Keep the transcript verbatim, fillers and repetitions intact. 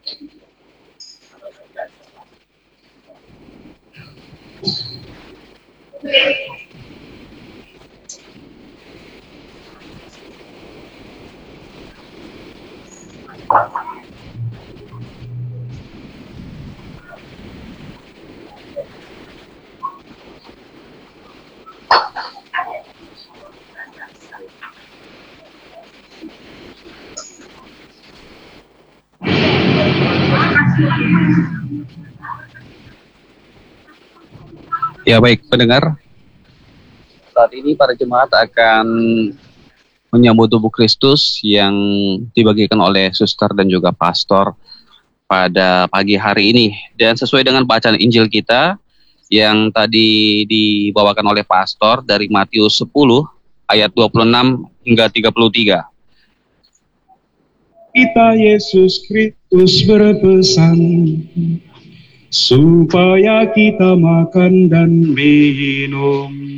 Ya baik pendengar, saat ini para jemaat akan menyambut tubuh Kristus yang dibagikan oleh suster dan juga pastor pada pagi hari ini. Dan sesuai dengan bacaan Injil kita yang tadi dibawakan oleh pastor dari Matius sepuluh ayat dua puluh enam hingga tiga puluh tiga. Kita Yesus Kristus berpesan supaya kita makan dan minum